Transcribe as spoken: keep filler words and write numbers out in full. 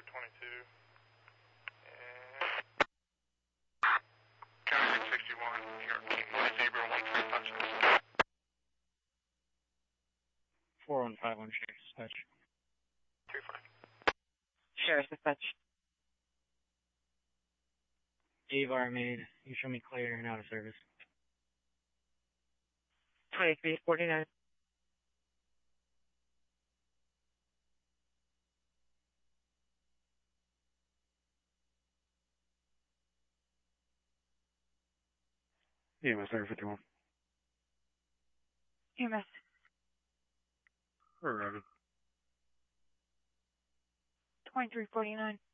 Denver twenty-two. And County six sixty-one, New York King, one Zebra, one three punches. four one five one Sheriff Dispatch. two five. Sheriff Dispatch. A V A R made. You show me clear and out of service. twenty-three forty-nine. E M S Area fifty-one. E M S. We're ready. twenty-three forty-nine.